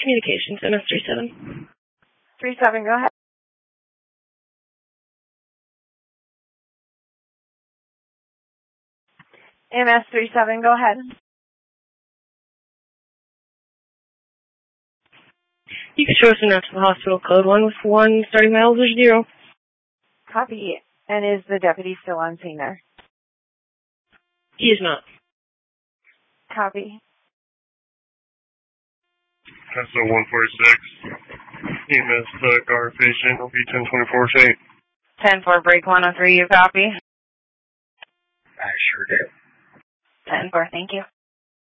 Communications, MS-37. 37, go ahead. MS-37, go ahead. You can show us an out to the hospital, code 1 starting miles are 0. Copy. And is the deputy still on scene there? He is not. Copy. That's a 146. EMS to our patient will be 1024-8. 10-4, break 103, you copy? I sure do. 10-4, thank you.